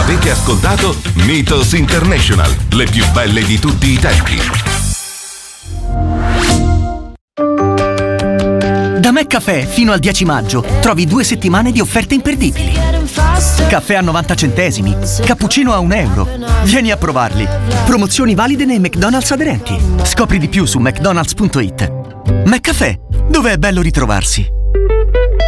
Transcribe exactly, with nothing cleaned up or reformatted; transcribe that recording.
Avete ascoltato Mythos International, le più belle di tutti i tempi. Da McCaffè fino al dieci maggio trovi due settimane di offerte imperdibili. Caffè a novanta centesimi, cappuccino a un euro. Vieni a provarli. Promozioni valide nei McDonald's aderenti. Scopri di più su mcdonalds punto it. McCaffè, dove è bello ritrovarsi.